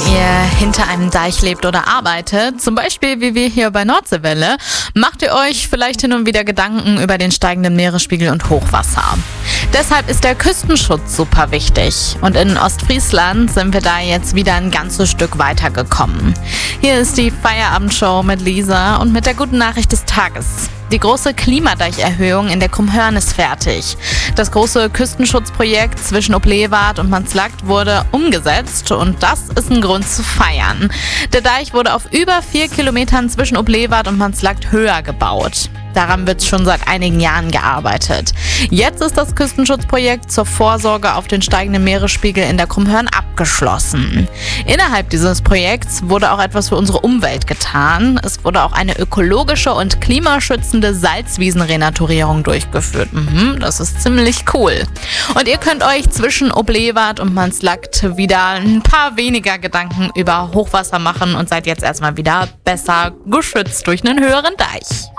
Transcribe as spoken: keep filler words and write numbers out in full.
ihr hinter einem Deich lebt oder arbeitet, zum Beispiel wie wir hier bei Nordseewelle, macht ihr euch vielleicht hin und wieder Gedanken über den steigenden Meeresspiegel und Hochwasser. Deshalb ist der Küstenschutz super wichtig. Und in Ostfriesland sind wir da jetzt wieder ein ganzes Stück weitergekommen. Hier ist die Feierabendshow mit Lisa und mit der guten Nachricht des Tages. Die große Klimadeicherhöhung in der Krummhörn ist fertig. Das große Küstenschutzprojekt zwischen Oblewart und Manslakt wurde umgesetzt und das ist ein Grund zu feiern. Der Deich wurde auf über vier Kilometern zwischen Oblewart und Manslakt höher gebaut. Daran wird schon seit einigen Jahren gearbeitet. Jetzt ist das Küstenschutzprojekt zur Vorsorge auf den steigenden Meeresspiegel in der Krummhörn abgeschlossen. Innerhalb dieses Projekts wurde auch etwas für unsere Umwelt getan. Es wurde auch eine ökologische und klimaschützende Salzwiesenrenaturierung durchgeführt. Mhm, das ist ziemlich cool. Und ihr könnt euch zwischen Oblewart und Manslakt wieder ein paar weniger Gedanken über Hochwasser machen und seid jetzt erstmal wieder besser geschützt durch einen höheren Deich.